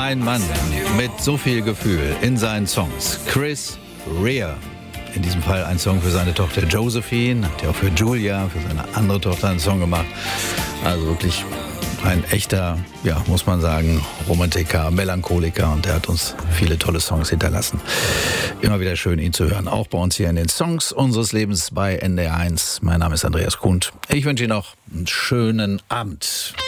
Ein Mann mit so viel Gefühl in seinen Songs. Chris Rea. In diesem Fall ein Song für seine Tochter Josephine. Hat ja auch für Julia, für seine andere Tochter einen Song gemacht. Also wirklich ein echter, ja, muss man sagen, Romantiker, Melancholiker. Und er hat uns viele tolle Songs hinterlassen. Immer wieder schön, ihn zu hören. Auch bei uns hier in den Songs unseres Lebens bei NDR 1. Mein Name ist Andreas Kundt. Ich wünsche Ihnen noch einen schönen Abend.